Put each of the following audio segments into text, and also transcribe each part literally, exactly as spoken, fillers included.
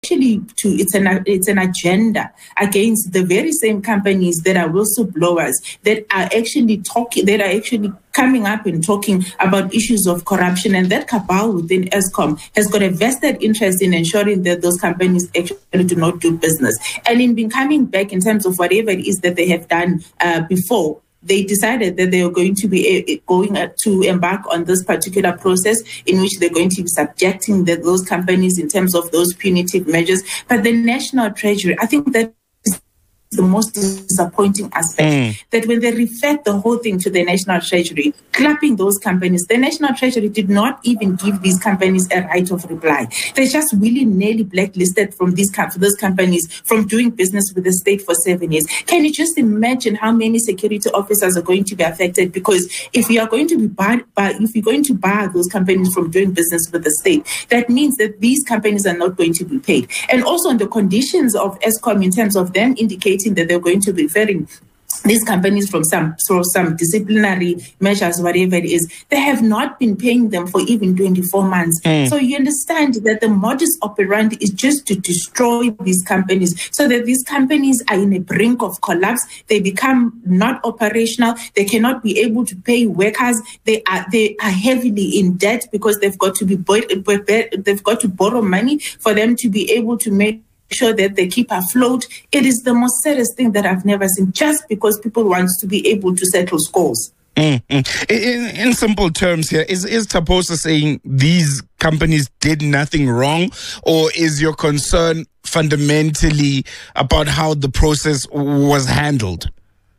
actually to it's an it's an agenda against the very same companies that are whistleblowers, that are actually talking, that are actually coming up and talking about issues of corruption, and that cabal within Eskom has got a vested interest in ensuring that those companies actually do not do business. And in being coming back in terms of whatever it is that they have done uh, before, they decided that they are going to be going to embark on this particular process in which they're going to be subjecting the, those companies in terms of those punitive measures. But the National Treasury, I think that the most disappointing aspect, mm. that when they referred the whole thing to the National Treasury, clapping those companies, the National Treasury did not even give these companies a right of reply. They just willy-nilly blacklisted from these those companies from doing business with the state for seven years. Can you just imagine how many security officers are going to be affected? Because if you are going to be barred, if you're going to bar those companies from doing business with the state, that means that these companies are not going to be paid. And also on the conditions of Eskom in terms of them indicating that they're going to be referring these companies from some from some disciplinary measures, whatever it is, they have not been paying them for even twenty-four months. Mm. So you understand that the modus operandi is just to destroy these companies, so that these companies are in a brink of collapse. They become not operational. They cannot be able to pay workers. They are they are heavily in debt because they've got to be they've got to borrow money for them to be able to make sure that they keep afloat. It is the most saddest thing that I've never seen, just because people want to be able to settle scores. Mm-hmm. In, in simple terms here, is, is Taposa saying these companies did nothing wrong, or is your concern fundamentally about how the process was handled?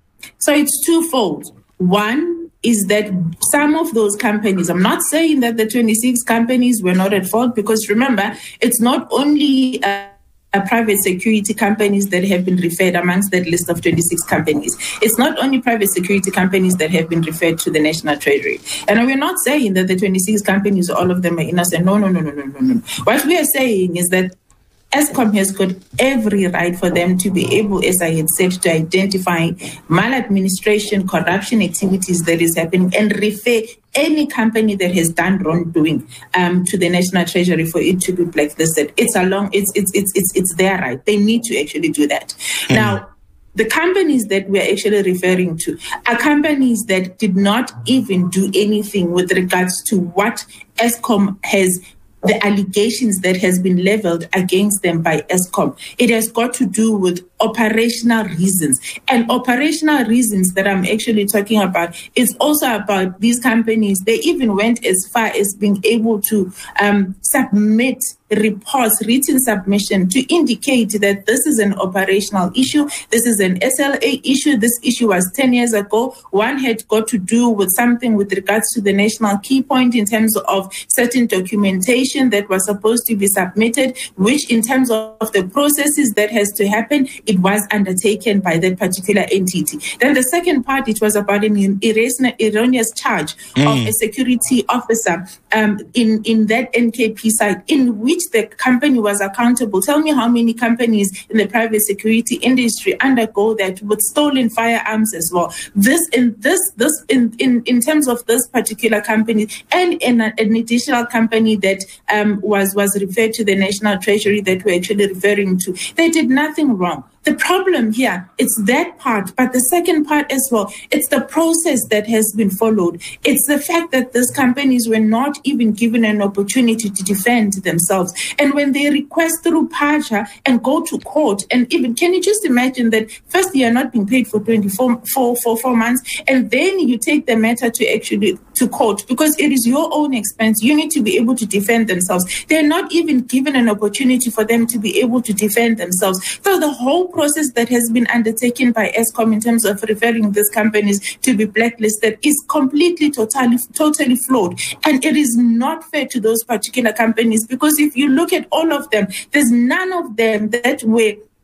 So it's twofold. One is that some of those companies, I'm not saying that the twenty-six companies were not at fault, because remember, it's not only uh, private security companies that have been referred amongst that list of twenty-six companies. It's not only private security companies that have been referred to the National Treasury. And we're not saying that the twenty-six companies, all of them are innocent. No, no, no, no, no, no, no. What we are saying is that Eskom has got every right for them to be able, as I had said, to identify maladministration, corruption activities that is happening, and refer any company that has done wrongdoing um, to the National Treasury for it to be blacklisted. It's a long, it's it's it's it's it's their right. They need to actually do that. Mm. Now, the companies that we're actually referring to are companies that did not even do anything with regards to what Eskom has, the allegations that has been leveled against them by Eskom. It has got to do with operational reasons. And operational reasons that I'm actually talking about is also about these companies. They even went as far as being able to um, submit reports, written submission, to indicate that this is an operational issue, this is an S L A issue, this issue was ten years ago. One had got to do with something with regards to the national key point in terms of certain documentation that was supposed to be submitted, which in terms of the processes that has to happen, it was undertaken by that particular entity. Then the second part, it was about an erroneous charge mm. of a security officer um, in, in that N K P site, in which the company was accountable. Tell me how many companies in the private security industry undergo that with stolen firearms as well. This in this this in, in, in terms of this particular company, and in an, an additional company that um, was was referred to the National Treasury that we're actually referring to. They did nothing wrong. The problem here, it's that part, but the second part as well, it's the process that has been followed. It's the fact that these companies were not even given an opportunity to defend themselves. And when they request through Paja and go to court, and even, can you just imagine that first you are not being paid for twenty-four for, for four months, and then you take the matter to actually to court, because it is your own expense. You need to be able to defend themselves. They're not even given an opportunity for them to be able to defend themselves. So the whole process that has been undertaken by Eskom in terms of referring these companies to be blacklisted is completely, totally, totally flawed. And it is not fair to those particular companies, because if you look at all of them, there's none of them that were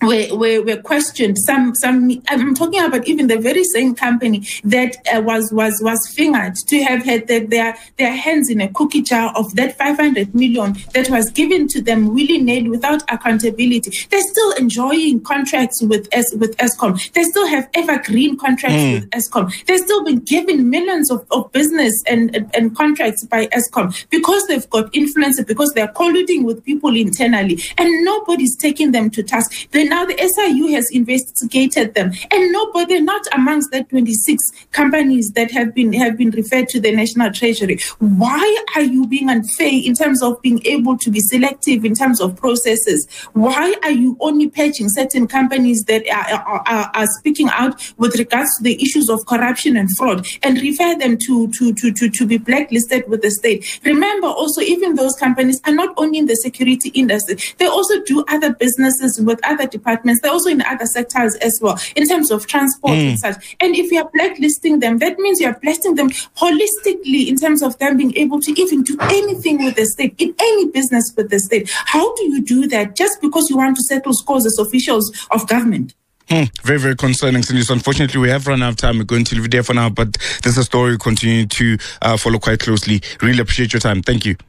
Were, were, were questioned. Some, some. I'm talking about even the very same company that uh, was was was fingered to have had the, their their hands in a cookie jar of that five hundred million that was given to them willy-nilly without accountability. They're still enjoying contracts with S, with Eskom. They still have evergreen contracts mm. with Eskom. They've still been given millions of, of business and, and and contracts by Eskom because they've got influence, because they're colluding with people internally, and nobody's taking them to task. They Now the S I U has investigated them, and nobody, not amongst the twenty-six companies that have been have been referred to the National Treasury. Why are you being unfair in terms of being able to be selective in terms of processes? Why are you only patching certain companies that are, are, are speaking out with regards to the issues of corruption and fraud and refer them to, to, to, to, to be blacklisted with the state? Remember also, even those companies are not only in the security industry, they also do other businesses with other departments. They're also in other sectors as well, in terms of transport mm. and such. And if you are blacklisting them, that means you are blasting them holistically in terms of them being able to even do anything with the state, in any business with the state. How do you do that just because you want to settle scores as officials of government? Hmm, very, very concerning, Cindy. So unfortunately, we have run out of time. We're going to leave it there for now, but this is a story we continue to uh, follow quite closely. Really appreciate your time. Thank you.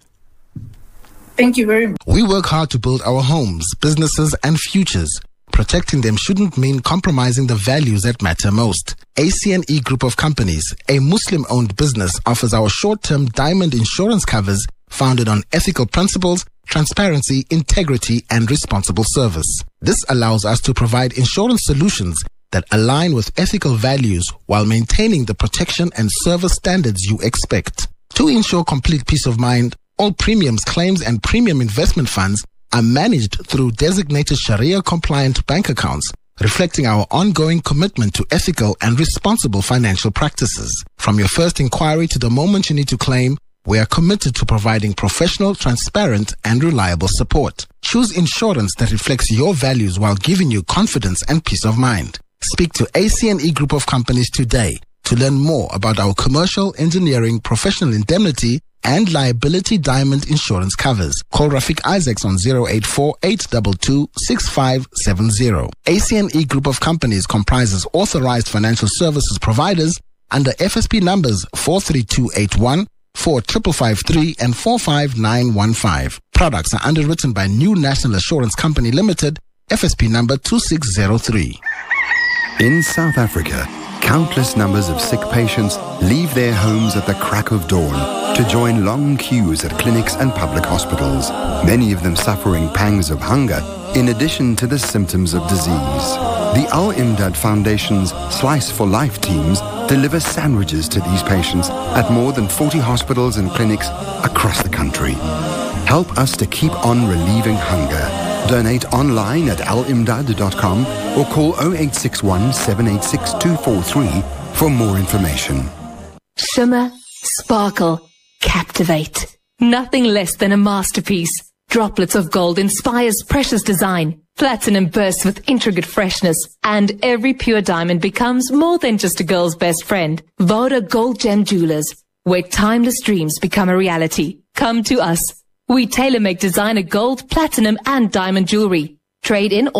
Thank you very much. We work hard to build our homes, businesses, and futures. Protecting them shouldn't mean compromising the values that matter most. A C N E Group of Companies, a Muslim-owned business, offers our short-term diamond insurance covers founded on ethical principles, transparency, integrity, and responsible service. This allows us to provide insurance solutions that align with ethical values while maintaining the protection and service standards you expect. To ensure complete peace of mind, all premiums, claims, and premium investment funds are managed through designated Sharia-compliant bank accounts, reflecting our ongoing commitment to ethical and responsible financial practices. From your first inquiry to the moment you need to claim, we are committed to providing professional, transparent, and reliable support. Choose insurance that reflects your values while giving you confidence and peace of mind. Speak to A C N E Group of Companies today to learn more about our commercial, engineering, professional indemnity, and liability diamond insurance covers. Call Rafik Isaacs on zero eight four, eight two two, six five seven zero. A C N E Group of Companies comprises authorized financial services providers under F S P numbers four three two eight one, four five five three, and four five nine one five. Products are underwritten by New National Assurance Company Limited, F S P number two six zero three. In South Africa, countless numbers of sick patients leave their homes at the crack of dawn to join long queues at clinics and public hospitals, many of them suffering pangs of hunger in addition to the symptoms of disease. The Al Imdad Foundation's Slice for Life teams deliver sandwiches to these patients at more than forty hospitals and clinics across the country. Help us to keep on relieving hunger. Donate online at al imdad dot com or call zero eight six one, seven eight six, two four three for more information. Shimmer, sparkle, captivate. Nothing less than a masterpiece. Droplets of gold inspires precious design. Platinum bursts with intricate freshness. And every pure diamond becomes more than just a girl's best friend. Voda Gold Gem Jewelers, where timeless dreams become a reality. Come to us. We tailor-make designer gold, platinum, and diamond jewelry. Trade in